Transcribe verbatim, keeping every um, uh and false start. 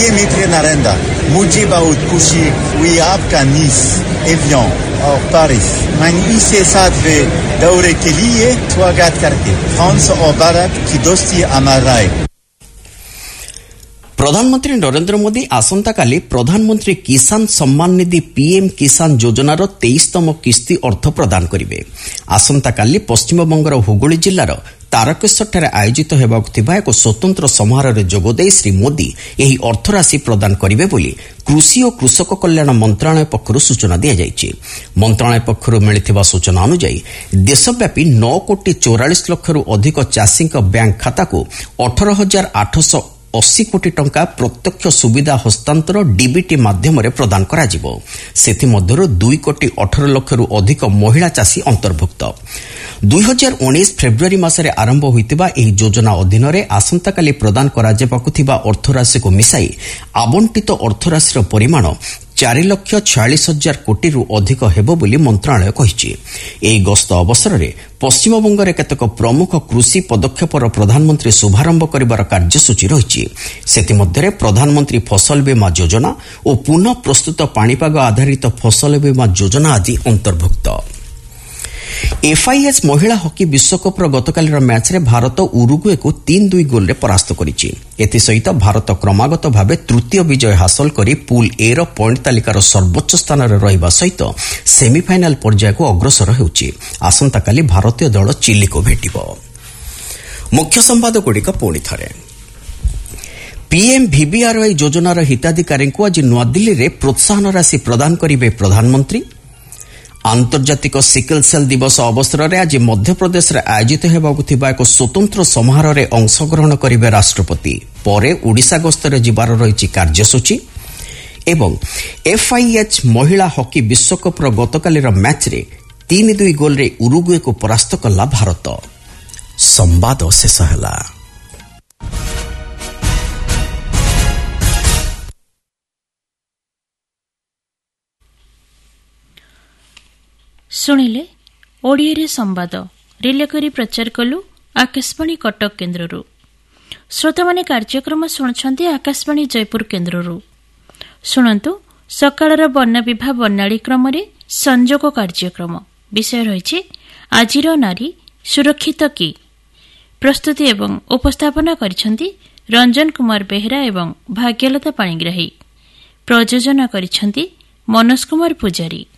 Premier ministre Narendra Modi बहुत खुशी हुई आपका नीस एवियन और पेरिस मैं इसे साथ में दौरे के लिए स्वागत करते फ्रांस और भारत की दोस्ती हमारा है। प्रधानमंत्री नरेंद्र मोदी आसंताकाली प्रधानमंत्री किसान सम्मान निधि पीएम किसान योजनार तेईसतम किस्ती अर्थ प्रदान करिवे। आसंताकाली पश्चिमबंगर हुगुली जिल्लार तारकेश्वरଠାରେ आयोजित हेबाकु थिबा एक स्वतंत्र समारोहରେ जोगदेई श्री मोदी ଏହି ଅର୍ଥରାଶି ପ୍ରଦାନ କରିବେ ବୋଲି କୃଷି ଓ କୃଷକ କଲ୍ୟାଣ ମନ୍ତ୍ରଣାଳୟ ପକ୍ଷରୁ ସୂଚନା ଦିଆଯାଇଛି। ମନ୍ତ୍ରଣାଳୟ ପକ୍ଷରୁ ମିଳିଥିବା ସୂଚନା ଅନୁଯାୟୀ ଦେଶବ୍ୟାପୀ ନଅ କୋଟି ଚଉରାଳିଶ ଲକ୍ଷରୁ ଅଧିକ ଚାଷୀଙ୍କ ବ୍ୟାଙ୍କ ଖାତାକୁ ଅଠର ହଜାର ଆଠଶହ ଅଶୀ କୋଟି ଟଙ୍କା ପ୍ରତ୍ୟକ୍ଷ ସୁବିଧା ହସ୍ତାନ୍ତର ଡିବିଟି ମାଧ୍ୟମରେ ପ୍ରଦାନ କରାଯିବ। ସେଥିମଧ୍ୟରୁ ଦୁଇ କୋଟି ଅଠର ଲକ୍ଷରୁ ଅଧିକ ମହିଳା ଚାଷୀ ଅନ୍ତର୍ଭୁକ୍ତ। ଦୁଇ ହଜାର ଉଣେଇଶ ଫେବୃଆରୀ ମାସରେ ଆରମ୍ଭ ହୋଇଥିବା ଏହି ଯୋଜନା ଅଧୀନରେ ଆସନ୍ତାକାଲି ପ୍ରଦାନ କରାଯିବାକୁ ଥିବା ଅର୍ଥରାଶିକୁ ମିଶାଇ ଆବଣ୍ଟିତ ଅର୍ଥରାଶିର ପରିମାଣ ଚାରି ଲକ୍ଷ ଛୟାଳିଶ ହଜାର କୋଟିରୁ ଅଧିକ ହେବ ବୋଲି ମନ୍ତ୍ରଣାଳୟ କହିଛି। ଏହି ଗସ୍ତ ଅବସରରେ ପଶ୍ଚିମବଙ୍ଗରେ କେତେକ ପ୍ରମୁଖ କୃଷି ପଦକ୍ଷେପର ପ୍ରଧାନମନ୍ତ୍ରୀ ଶୁଭାରମ୍ଭ କରିବାର କାର୍ଯ୍ୟସୂଚୀ ରହିଛି। ସେଥିମଧ୍ୟରେ ପ୍ରଧାନମନ୍ତ୍ରୀ ଫସଲ ବୀମା ଯୋଜନା ଓ ପୁନଃ ପ୍ରସ୍ତୁତ ପାଣିପାଗ ଆଧାରିତ ଫସଲ ବୀମା ଯୋଜନା ଆଦି ଅନ୍ତର୍ଭୁକ୍ତ। ଏଫ୍ଆଇଏଚ୍ ମହିଳା ହକି ବିଶ୍ୱକପ୍ର ଗତକାଲିର ମ୍ୟାଚ୍ରେ ଭାରତ ଉରୁଗୁଏକୁ ତିନି ଦୁଇ ଗୋଲ୍ରେ ପରାସ୍ତ କରିଛି। ଏଥିସହିତ ଭାରତ କ୍ରମାଗତ ଭାବେ ତୃତୀୟ ବିଜୟ ହାସଲ କରି ପୁଲ୍ ଏ ର ପଏଣ୍ଟ ତାଲିକାର ସର୍ବୋଚ୍ଚ ସ୍ଥାନରେ ରହିବା ସହିତ ସେମିଫାଇନାଲ ପର୍ଯ୍ୟାୟକୁ ଅଗ୍ରସର ହେଉଛି। ଆସନ୍ତାକାଲି ଭାରତୀୟ ଦଳ ଚିଲିକୁ ଭେଟିବ। ମୁଖ୍ୟ ସମ୍ବାଦଗୁଡ଼ିକ ପୁଣି ଥରେ। ପିଏମ୍ ଭିଭିଆର୍ୱାଇ ଯୋଜନାର ହିତାଧିକାରୀଙ୍କୁ ଆଜି ନୂଆଦିଲ୍ଲୀରେ ପ୍ରୋତ୍ସାହନ ରାଶି ପ୍ରଦାନ କରିବେ ପ୍ରଧାନମନ୍ତ୍ରୀ। ଆନ୍ତର୍ଜାତିକ ସିକଲ ସେଲ୍ ଦିବସ ଅବସରରେ ଆଜି ମଧ୍ୟପ୍ରଦେଶରେ ଆୟୋଜିତ ହେବାକୁ ଥିବା ଏକ ସ୍ୱତନ୍ତ୍ର ସମାରୋହରେ ଅଂଶଗ୍ରହଣ କରିବେ ରାଷ୍ଟ୍ରପତି। ପରେ ଓଡ଼ିଶା ଗସ୍ତରେ ଯିବାର ରହିଛି କାର୍ଯ୍ୟସୂଚୀ। ଏବଂ ଏଫ୍ଆଇଏଚ୍ ମହିଳା ହକି ବିଶ୍ୱକପ୍ର ଗତକାଲିର ମ୍ୟାଚ୍ରେ ତିନି ଦୁଇ ଗୋଲ୍ରେ ଉରୁଗୁଏକୁ ପରାସ୍ତ କଲା ଭାରତ। ସମ୍ବାଦ ଶେଷ ହେଲା। ଶୁଣିଲେ ଓଡ଼ିଆରେ ସମ୍ବାଦ ରିଲେ କରି ପ୍ରଚାର କଲୁ ଆକାଶବାଣୀ କଟକ କେନ୍ଦ୍ରରୁ। ଶ୍ରୋତାମାନେ କାର୍ଯ୍ୟକ୍ରମ ଶୁଣୁଛନ୍ତି ଆକାଶବାଣୀ ଜୟପୁର କେନ୍ଦ୍ରରୁ। ଶୁଣନ୍ତୁ ସକାଳର ବର୍ଣ୍ଣବିଭା ବର୍ଣ୍ଣାଳୀ କ୍ରମରେ ସଂଯୋଗ କାର୍ଯ୍ୟକ୍ରମ ବିଷୟ ରହିଛି ଆଜିର ନାରୀ ସୁରକ୍ଷିତ କି। ପ୍ରସ୍ତୁତି ଏବଂ ଉପସ୍ଥାପନା କରିଛନ୍ତି ରଞ୍ଜନ କୁମାର ବେହେରା ଏବଂ ଭାଗ୍ୟଲତା ପାଣିଗ୍ରାହୀ। ପ୍ରଯୋଜନା କରିଛନ୍ତି ମନୋଜ କୁମାର ପୂଜାରୀ।